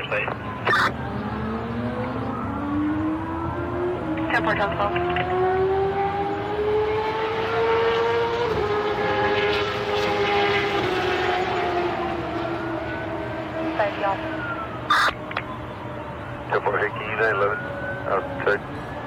space. 10 port on 12. Thank y'all. 10-4, hey, can you 911? Outside.